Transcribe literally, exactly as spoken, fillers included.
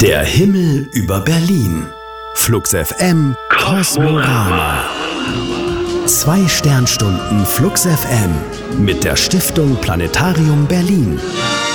Der Himmel über Berlin. Flux F M Kosmorama. Zwei Sternstunden Flux F M mit der Stiftung Planetarium Berlin.